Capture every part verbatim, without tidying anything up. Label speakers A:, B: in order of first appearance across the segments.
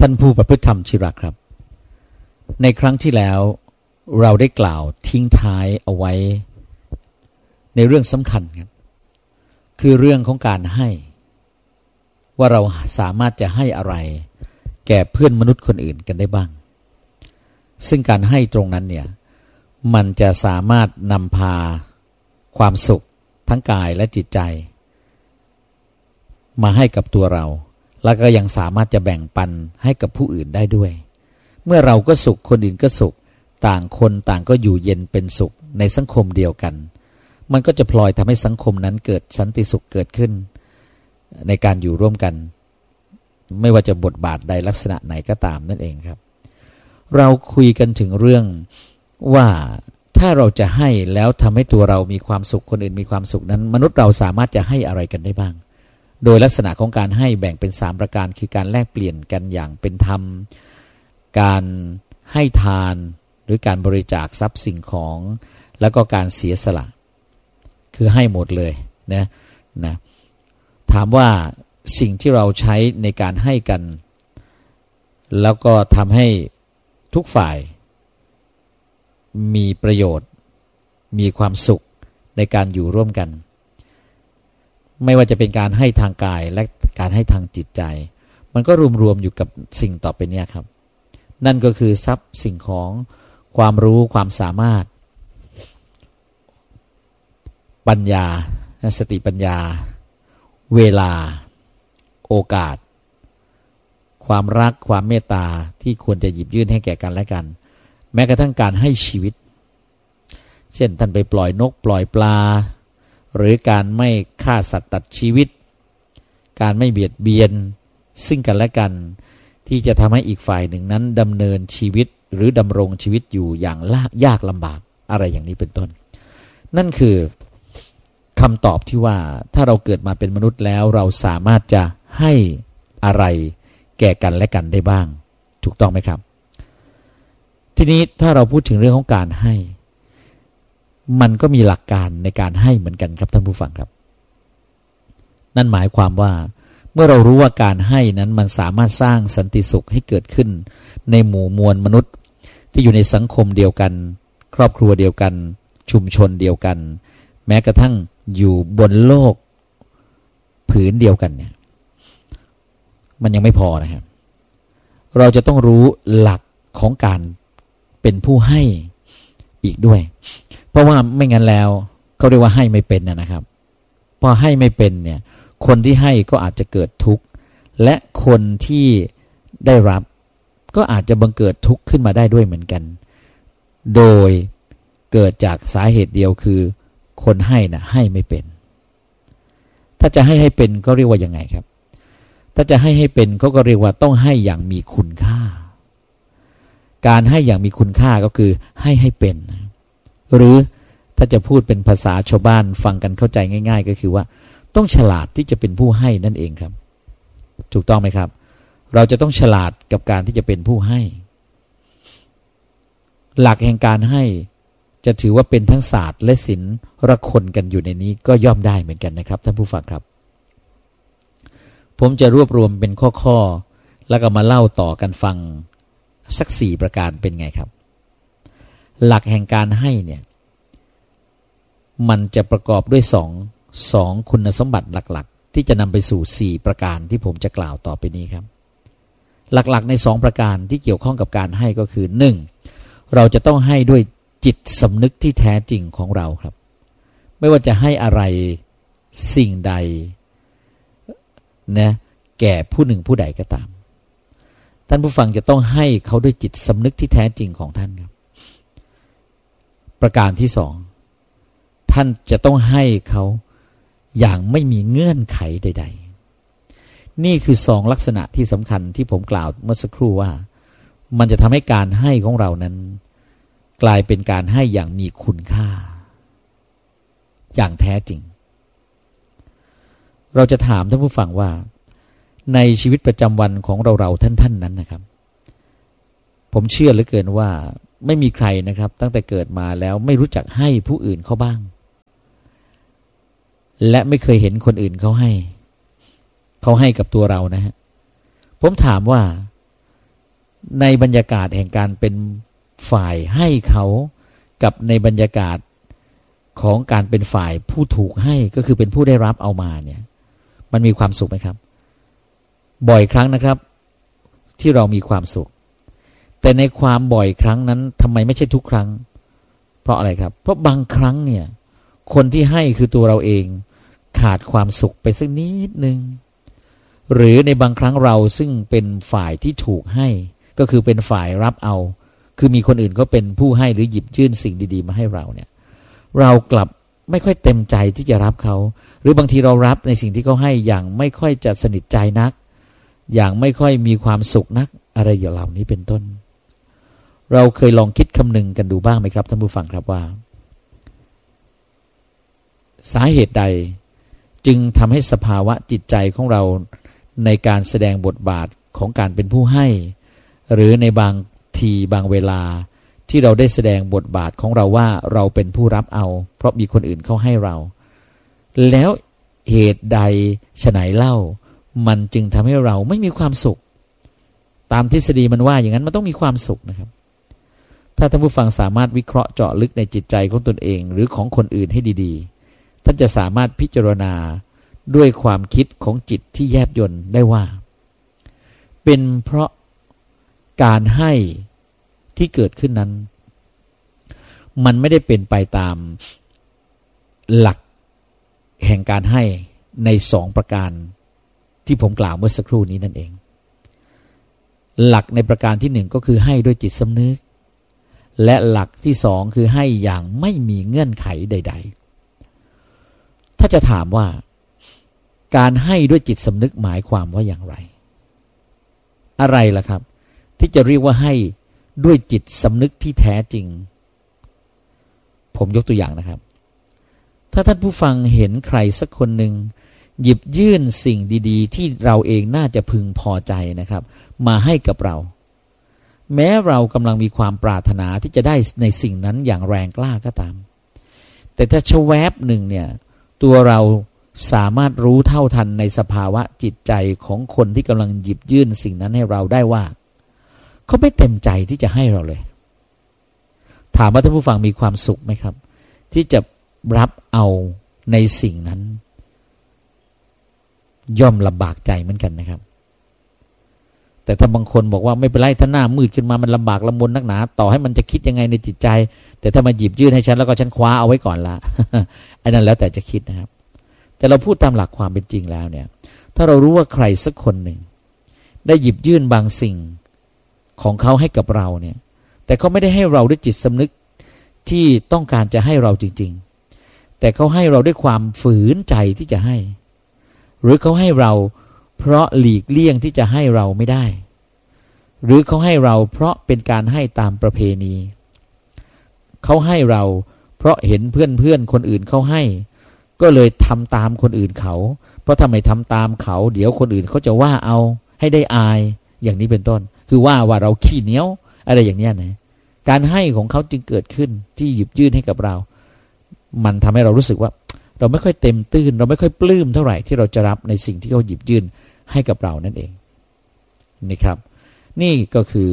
A: ท่านผู้ประพฤติธรรมที่รักครับในครั้งที่แล้วเราได้กล่าวทิ้งท้ายเอาไว้ในเรื่องสำคัญครับคือเรื่องของการให้ว่าเราสามารถจะให้อะไรแก่เพื่อนมนุษย์คนอื่นกันได้บ้างซึ่งการให้ตรงนั้นเนี่ยมันจะสามารถนำพาความสุขทั้งกายและจิตใจมาให้กับตัวเราแล้วก็ยังสามารถจะแบ่งปันให้กับผู้อื่นได้ด้วยเมื่อเราก็สุขคนอื่นก็สุขต่างคนต่างก็อยู่เย็นเป็นสุขในสังคมเดียวกันมันก็จะพลอยทำให้สังคมนั้นเกิดสันติสุขเกิดขึ้นในการอยู่ร่วมกันไม่ว่าจะบทบาทใดลักษณะไหนก็ตามนั่นเองครับเราคุยกันถึงเรื่องว่าถ้าเราจะให้แล้วทำให้ตัวเรามีความสุขคนอื่นมีความสุขนั้นมนุษย์เราสามารถจะให้อะไรกันได้บ้างโดยลักษณะของการให้แบ่งเป็นสามประการคือการแลกเปลี่ยนกันอย่างเป็นธรรมการให้ทานหรือการบริจาคทรัพย์สิ่งของแล้วก็การเสียสละคือให้หมดเลยนะนะถามว่าสิ่งที่เราใช้ในการให้กันแล้วก็ทำให้ทุกฝ่ายมีประโยชน์มีความสุขในการอยู่ร่วมกันไม่ว่าจะเป็นการให้ทางกายและการให้ทางจิตใจมันก็รวมๆอยู่กับสิ่งต่อไปนี้ครับนั่นก็คือทรัพย์สิ่งของความรู้ความสามารถปัญญาสติปัญญาเวลาโอกาสความรักความเมตตาที่ควรจะหยิบยื่นให้แก่กันและกันแม้กระทั่งการให้ชีวิตเช่นท่านไปปล่อยนกปล่อยปลาหรือการไม่ฆ่าสัตว์ตัดชีวิตการไม่เบียดเบียนซึ่งกันและกันที่จะทำให้อีกฝ่ายหนึ่งนั้นดำเนินชีวิตหรือดำรงชีวิตอยู่อย่างยากลำบากอะไรอย่างนี้เป็นต้นนั่นคือคำตอบที่ว่าถ้าเราเกิดมาเป็นมนุษย์แล้วเราสามารถจะให้อะไรแก่กันและกันได้บ้างถูกต้องไหมครับทีนี้ถ้าเราพูดถึงเรื่องของการให้มันก็มีหลักการในการให้เหมือนกันครับท่านผู้ฟังครับนั่นหมายความว่าเมื่อเรารู้ว่าการให้นั้นมันสามารถสร้างสันติสุขให้เกิดขึ้นในหมู่มวลมนุษย์ที่อยู่ในสังคมเดียวกันครอบครัวเดียวกันชุมชนเดียวกันแม้กระทั่งอยู่บนโลกผืนเดียวกันเนี่ยมันยังไม่พอนะครับเราจะต้องรู้หลักของการเป็นผู้ให้อีกด้วยเพราะว่าไม่งั้นแล้วเขาเรียกว่าให้ไม่เป็นนะครับพอให้ไม่เป็นเนี่ยคนที่ให้ก็อาจจะเกิดทุกข์และคนที่ได้รับก็อาจจะบังเกิดทุกข์ขึ้นมาได้ด้วยเหมือนกันโดยเกิดจากสาเหตุเดียวคือคนให้นะให้ไม่เป็นถ้าจะให้ให้เป็นก็เรียกว่ายังไงครับถ้าจะให้ให้เป็นเขาก็เรียกว่าต้องให้อย่างมีคุณค่าการให้อย่างมีคุณค่าก็คือให้ให้เป็นหรือถ้าจะพูดเป็นภาษาชาวบ้านฟังกันเข้าใจง่ายๆก็คือว่าต้องฉลาดที่จะเป็นผู้ให้นั่นเองครับถูกต้องไหมครับเราจะต้องฉลาดกับการที่จะเป็นผู้ให้หลักแห่งการให้จะถือว่าเป็นทั้งศาสตร์และศิลป์ระคนกันอยู่ในนี้ก็ย่อมได้เหมือนกันนะครับท่านผู้ฟังครับผมจะรวบรวมเป็นข้อๆแล้วก็มาเล่าต่อกันฟังสักสี่ประการเป็นไงครับหลักแห่งการให้เนี่ยมันจะประกอบด้วยสองสองคุณสมบัติหลักๆที่จะนำไปสู่สี่ประการที่ผมจะกล่าวต่อไปนี้ครับหลักๆในสองประการที่เกี่ยวข้องกับการให้ก็คือหนึ่งเราจะต้องให้ด้วยจิตสำนึกที่แท้จริงของเราครับไม่ว่าจะให้อะไรสิ่งใดนะแก่ผู้หนึ่งผู้ใดก็ตามท่านผู้ฟังจะต้องให้เขาด้วยจิตสำนึกที่แท้จริงของท่านครับประการที่สองท่านจะต้องให้เขาอย่างไม่มีเงื่อนไขใดๆนี่คือสองลักษณะที่สำคัญที่ผมกล่าวเมื่อสักครู่ว่ามันจะทำให้การให้ของเรานั้นกลายเป็นการให้อย่างมีคุณค่าอย่างแท้จริงเราจะถามท่านผู้ฟังว่าในชีวิตประจำวันของเราๆท่านๆนั้นนะครับผมเชื่อเหลือเกินว่าไม่มีใครนะครับตั้งแต่เกิดมาแล้วไม่รู้จักให้ผู้อื่นเขาบ้างและไม่เคยเห็นคนอื่นเขาให้เขาให้กับตัวเรานะฮะผมถามว่าในบรรยากาศแห่งการเป็นฝ่ายให้เขากับในบรรยากาศของการเป็นฝ่ายผู้ถูกให้ก็คือเป็นผู้ได้รับเอามาเนี่ยมันมีความสุขไหมครับบ่อยครั้งนะครับที่เรามีความสุขแต่ในความบ่อยครั้งนั้นทำไมไม่ใช่ทุกครั้งเพราะอะไรครับเพราะบางครั้งเนี่ยคนที่ให้คือตัวเราเองขาดความสุขไปสักนิดนึงหรือในบางครั้งเราซึ่งเป็นฝ่ายที่ถูกให้ก็คือเป็นฝ่ายรับเอาคือมีคนอื่นก็เป็นผู้ให้หรือหยิบยื่นสิ่งดีๆมาให้เราเนี่ยเรากลับไม่ค่อยเต็มใจที่จะรับเขาหรือบางทีเรารับในสิ่งที่เขาให้อย่างไม่ค่อยจะสนิทใจนักอย่างไม่ค่อยมีความสุขนักอะไรอย่างเหล่านี้เป็นต้นเราเคยลองคิดคำนึงกันดูบ้างไหมครับท่านผู้ฟังครับว่าสาเหตุใดจึงทำให้สภาวะจิตใจของเราในการแสดงบทบาทของการเป็นผู้ให้หรือในบางทีบางเวลาที่เราได้แสดงบทบาทของเราว่าเราเป็นผู้รับเอาเพราะมีคนอื่นเขาให้เราแล้วเหตุใดฉะไหนเล่ามันจึงทำให้เราไม่มีความสุขตามทฤษฎีมันว่าอย่างนั้นมันต้องมีความสุขนะครับถ้าท่านผู้ฟังสามารถวิเคราะห์เจาะลึกในจิตใจของตนเองหรือของคนอื่นให้ดีๆท่านจะสามารถพิจารณาด้วยความคิดของจิตที่แยบยลได้ว่าเป็นเพราะการให้ที่เกิดขึ้นนั้นมันไม่ได้เป็นไปตามหลักแห่งการให้ในสองประการที่ผมกล่าวเมื่อสักครู่นี้นั่นเองหลักในประการที่หนึ่งก็คือให้ด้วยจิตสำนึกและหลักที่สองคือให้อย่างไม่มีเงื่อนไขใดๆถ้าจะถามว่าการให้ด้วยจิตสำนึกหมายความว่าอย่างไรอะไรล่ะครับที่จะเรียกว่าให้ด้วยจิตสำนึกที่แท้จริงผมยกตัวอย่างนะครับถ้าท่านผู้ฟังเห็นใครสักคนหนึ่งหยิบยื่นสิ่งดีๆที่เราเองน่าจะพึงพอใจนะครับมาให้กับเราแม้เรากำลังมีความปรารถนาที่จะได้ในสิ่งนั้นอย่างแรงกล้าก็ตามแต่ถ้าชะแวบหนึ่งเนี่ยตัวเราสามารถรู้เท่าทันในสภาวะจิตใจของคนที่กำลังหยิบยื่นสิ่งนั้นให้เราได้ว่าเขาไม่เต็มใจที่จะให้เราเลยถามว่าท่านผู้ฟังมีความสุขไหมครับที่จะรับเอาในสิ่งนั้นย่อมลำบากใจเหมือนกันนะครับแต่ถ้าบางคนบอกว่าไม่เป็นไรถ้าหน้ามืดขึ้นมามันลำบากลำบนนักหนาต่อให้มันจะคิดยังไงในจิตใจแต่ถ้ามาหยิบยื่นให้ฉันแล้วก็ฉันคว้าเอาไว้ก่อนละไอ้นั่นแล้วแต่จะคิดนะครับแต่เราพูดตามหลักความเป็นจริงแล้วเนี่ยถ้าเรารู้ว่าใครสักคนหนึ่งได้หยิบยื่นบางสิ่งของเขาให้กับเราเนี่ยแต่เขาไม่ได้ให้เราด้วยจิตสำนึกที่ต้องการจะให้เราจริงๆแต่เขาให้เราด้วยความฝืนใจที่จะให้หรือเขาให้เราเพราะหลีกเลี่ยงที่จะให้เราไม่ได้หรือเขาให้เราเพราะเป็นการให้ตามประเพณีเขาให้เราเพราะเห็นเพื่อนๆคนอื่นเขาให้ก็เลยทำตามคนอื่นเขาเพราะทำไมทำตามเขาเดี๋ยวคนอื่นเขาจะว่าเอาให้ได้อายอย่างนี้เป็นต้นคือว่าว่าเราขี้เหนียวอะไรอย่างนี้นะการให้ของเขาจึงเกิดขึ้นที่หยิบยื่นให้กับเรามันทำให้เรารู้สึกว่าเราไม่ค่อยเต็มตื้นเราไม่ค่อยปลื้มเท่าไหร่ที่เราจะรับในสิ่งที่เขาหยิบยื่นให้กับเรานั่นเองนี่ครับนี่ก็คือ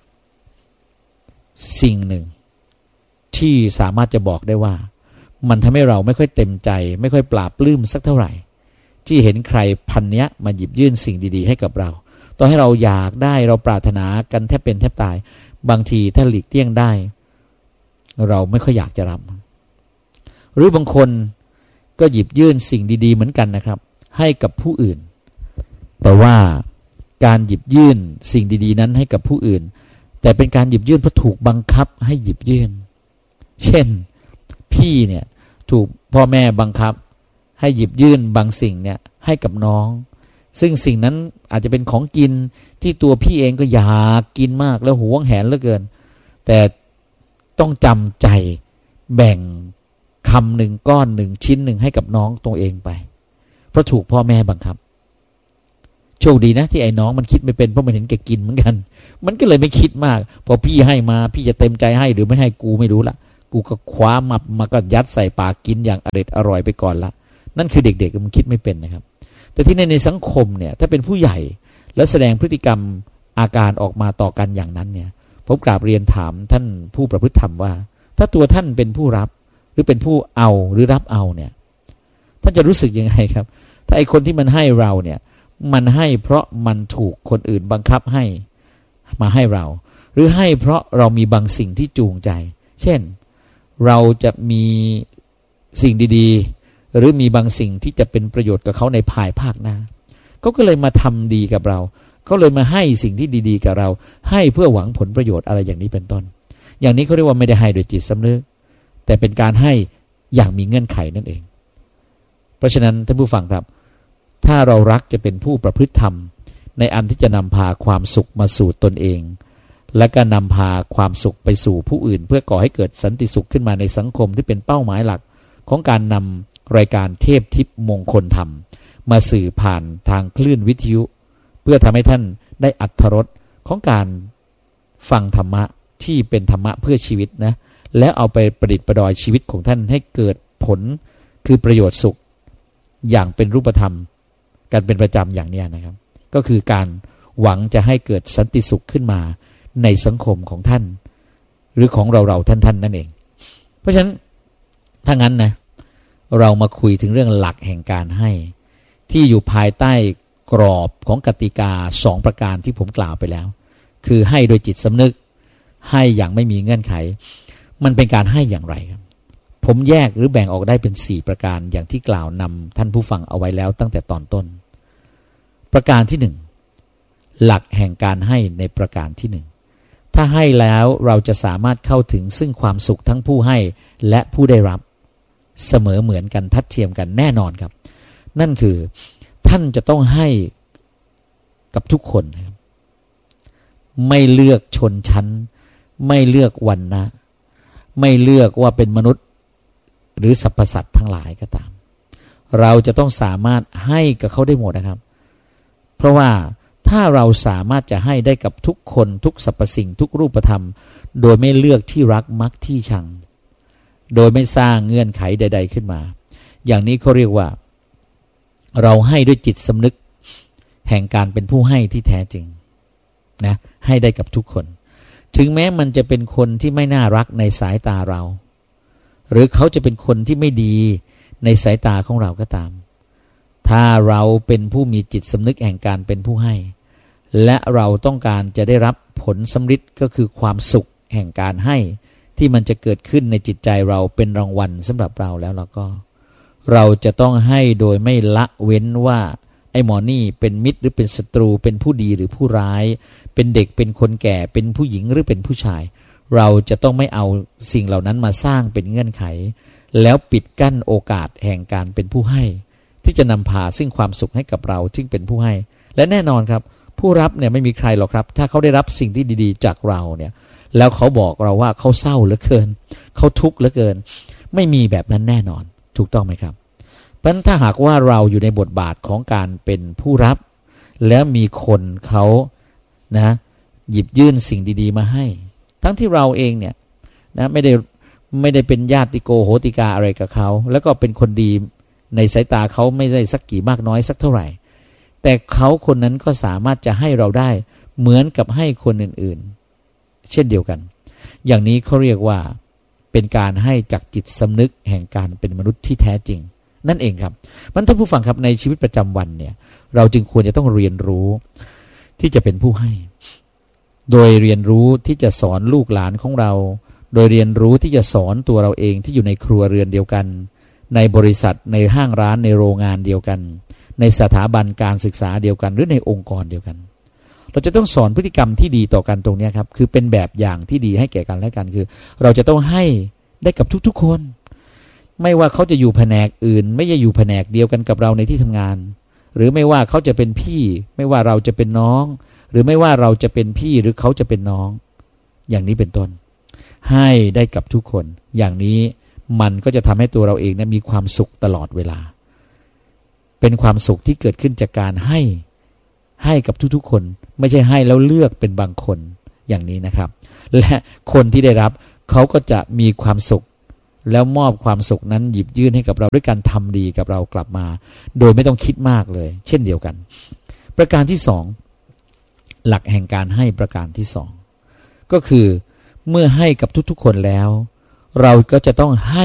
A: สิ่งหนึ่งที่สามารถจะบอกได้ว่ามันทำให้เราไม่ค่อยเต็มใจไม่ค่อยปราบปลื้มสักเท่าไหร่ที่เห็นใครพันเนี้ยมาหยิบยื่นสิ่งดีๆให้กับเราต่อให้เราอยากได้เราปรารถนากันแทบเป็นแทบตายบางทีถ้าหลีกเลี่ยงได้เราไม่ค่อยอยากจะรับหรือบางคนก็หยิบยื่นสิ่งดีๆเหมือนกันนะครับให้กับผู้อื่นแต่ว่าการหยิบยื่นสิ่งดีๆนั้นให้กับผู้อื่นแต่เป็นการหยิบยื่นเพราะถูกบังคับให้หยิบยื่นเช่นพี่เนี่ยถูกพ่อแม่บังคับให้หยิบยื่นบางสิ่งเนี่ยให้กับน้องซึ่งสิ่งนั้นอาจจะเป็นของกินที่ตัวพี่เองก็อยากกินมากแล้วหวงแหนเหลือเกินแต่ต้องจำใจแบ่งคำหนึ่งก้อนหนึ่งชิ้นหนึ่งให้กับน้องตัวเองไปเพราะถูกพ่อแม่บังคับโชคดีนะที่ไอ้น้องมันคิดไม่เป็นเพราะมันเห็นแกกินเหมือนกันมันก็เลยไม่คิดมากพอพี่ให้มาพี่จะเต็มใจให้หรือไม่ให้กูไม่รู้ละกูก็คว้ามามาก็ยัดใส่ปากกินอย่างอร่อยอร่อยไปก่อนละนั่นคือเด็กๆมันคิดไม่เป็นนะครับแต่ที่ในในสังคมเนี่ยถ้าเป็นผู้ใหญ่แล้วแสดงพฤติกรรมอาการออกมาต่อกันอย่างนั้นเนี่ยผมกราบเรียนถามท่านผู้ประพฤติธรรมว่าถ้าตัวท่านเป็นผู้รับหรือเป็นผู้เอาหรือรับเอาเนี่ยท่านจะรู้สึกยังไงครับถ้าไอ้คนที่มันให้เราเนี่ยมันให้เพราะมันถูกคนอื่นบังคับให้มาให้เราหรือให้เพราะเรามีบางสิ่งที่จูงใจเช่นเราจะมีสิ่งดีๆหรือมีบางสิ่งที่จะเป็นประโยชน์กับเขาในภายภาคหน้าเขาก็เลยมาทำดีกับเราเขาเลยมาให้สิ่งที่ดีๆกับเราให้เพื่อหวังผลประโยชน์อะไรอย่างนี้เป็นต้นอย่างนี้เขาเรียกว่าไม่ได้ให้โดยจิตสำนึกแต่เป็นการให้อย่างมีเงื่อนไขนั่นเองเพราะฉะนั้นท่านผู้ฟังครับถ้าเรารักจะเป็นผู้ประพฤติธรรมในอันที่จะนำพาความสุขมาสู่ตนเองและก็นำพาความสุขไปสู่ผู้อื่นเพื่อก่อให้เกิดสันติสุขขึ้นมาในสังคมที่เป็นเป้าหมายหลักของการนำรายการเทพทิพย์มงคลธรรมมาสื่อผ่านทางคลื่นวิทยุเพื่อทำให้ท่านได้อรรถรสของการฟังธรรมะที่เป็นธรรมะเพื่อชีวิตนะแล้วเอาไปประดิษฐ์ประดอยชีวิตของท่านให้เกิดผลคือประโยชน์สุขอย่างเป็นรูปธรรมการเป็นประจำอย่างนี้นะครับก็คือการหวังจะให้เกิดสันติสุขขึ้นมาในสังคมของท่านหรือของเราเราท่านท่านนั่นเองเพราะฉะนั้นถ้างั้นนะเรามาคุยถึงเรื่องหลักแห่งการให้ที่อยู่ภายใต้กรอบของกติกาสองประการที่ผมกล่าวไปแล้วคือให้โดยจิตสำนึกให้อย่างไม่มีเงื่อนไขมันเป็นการให้อย่างไรครับผมแยกหรือแบ่งออกได้เป็นสี่ประการอย่างที่กล่าวนำท่านผู้ฟังเอาไว้แล้วตั้งแต่ตอนต้นประการที่หนึ่งหลักแห่งการให้ในประการที่หนึ่งถ้าให้แล้วเราจะสามารถเข้าถึงซึ่งความสุขทั้งผู้ให้และผู้ได้รับเสมอเหมือนกันทัดเทียมกันแน่นอนครับนั่นคือท่านจะต้องให้กับทุกคนนะครับไม่เลือกชนชั้นไม่เลือกวรรณะไม่เลือกว่าเป็นมนุษย์หรือสรรพสัตว์ทั้งหลายก็ตามเราจะต้องสามารถให้กับเขาได้หมดนะครับเพราะว่าถ้าเราสามารถจะให้ได้กับทุกคนทุกสรรพสิ่งทุกรูปธรรมโดยไม่เลือกที่รักมักที่ชังโดยไม่สร้างเงื่อนไขใดๆขึ้นมาอย่างนี้เขาเรียกว่าเราให้ด้วยจิตสำนึกแห่งการเป็นผู้ให้ที่แท้จริงนะให้ได้กับทุกคนถึงแม้มันจะเป็นคนที่ไม่น่ารักในสายตาเราหรือเขาจะเป็นคนที่ไม่ดีในสายตาของเราก็ตามถ้าเราเป็นผู้มีจิตสำนึกแห่งการเป็นผู้ให้และเราต้องการจะได้รับผลสำฤทธิ์ก็คือความสุขแห่งการให้ที่มันจะเกิดขึ้นในจิตใจเราเป็นรางวัลสำหรับเราแล้วเราก็เราจะต้องให้โดยไม่ละเว้นว่าไอ้หมอนี่เป็นมิตรหรือเป็นศัตรูเป็นผู้ดีหรือผู้ร้ายเป็นเด็กเป็นคนแก่เป็นผู้หญิงหรือเป็นผู้ชายเราจะต้องไม่เอาสิ่งเหล่านั้นมาสร้างเป็นเงื่อนไขแล้วปิดกั้นโอกาสแห่งการเป็นผู้ให้ที่จะนำพาซึ่งความสุขให้กับเราซึ่งเป็นผู้ให้และแน่นอนครับผู้รับเนี่ยไม่มีใครหรอกครับถ้าเขาได้รับสิ่งที่ดีๆจากเราเนี่ยแล้วเขาบอกเราว่าเขาเศร้าเหลือเกินเขาทุกข์เหลือเกินไม่มีแบบนั้นแน่นอนถูกต้องไหมครับเพราะฉะนั้นถ้าหากว่าเราอยู่ในบทบาทของการเป็นผู้รับแล้วมีคนเขานะหยิบยื่นสิ่งดีๆมาให้ทั้งที่เราเองเนี่ยนะไม่ได้ไม่ได้เป็นญาติโกโหติกาอะไรกับเขาแล้วก็เป็นคนดีในสายตาเขาไม่ได้สักกี่มากน้อยสักเท่าไหร่แต่เขาคนนั้นก็สามารถจะให้เราได้เหมือนกับให้คนอื่นๆเช่นเดียวกันอย่างนี้เขาเรียกว่าเป็นการให้จากจิตสำนึกแห่งการเป็นมนุษย์ที่แท้จริงนั่นเองครับมันท่านผู้ฟังครับในชีวิตประจำวันเนี่ยเราจึงควรจะต้องเรียนรู้ที่จะเป็นผู้ให้โดยเรียนรู้ที่จะสอนลูกหลานของเราโดยเรียนรู้ที่จะสอนตัวเราเองที่อยู่ในครัวเรือนเดียวกันในบริษัทในห้างร้านในโรงงานเดียวกันในสถาบันการศึกษาเดียวกันหรือในองค์กรเดียวกันเราจะต้องสอนพฤติกรรมที่ดีต่อกันตรงนี้ครับคือเป็นแบบอย่างที่ดีให้แก่กันและกันคือเราจะต้องให้ได้กับทุกๆคนไม่ว่าเขาจะอยู่แผนกอื่นไม่ใช่อยู่แผนกเดียวกันกับเราในที่ทำงานหรือไม่ว่าเขาจะเป็นพี่ไม่ว่าเราจะเป็นน้องหรือไม่ว่าเราจะเป็นพี่หรือเขาจะเป็นน้องอย่างนี้เป็นต้นให้ได้กับทุกคนอย่างนี้มันก็จะทำให้ตัวเราเองนะมีความสุขตลอดเวลาเป็นความสุขที่เกิดขึ้นจากการให้ให้กับทุกๆคนไม่ใช่ให้แล้วเลือกเป็นบางคนอย่างนี้นะครับและคนที่ได้รับเขาก็จะมีความสุขแล้วมอบความสุขนั้นหยิบยื่นให้กับเราด้วยการทำดีกับเรากลับมาโดยไม่ต้องคิดมากเลยเช่นเดียวกันประการที่สองหลักแห่งการให้ประการที่สองก็คือเมื่อให้กับทุกๆคนแล้วเราก็จะต้องให้